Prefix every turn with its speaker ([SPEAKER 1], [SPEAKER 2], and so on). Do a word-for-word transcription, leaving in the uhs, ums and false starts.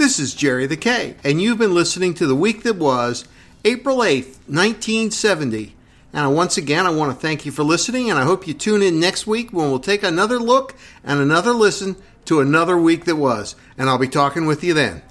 [SPEAKER 1] This is Jerry the K, and you've been listening to The Week That Was, April eighth, nineteen seventy. And once again, I want to thank you for listening, and I hope you tune in next week when we'll take another look and another listen to another week that was. And I'll be talking with you then.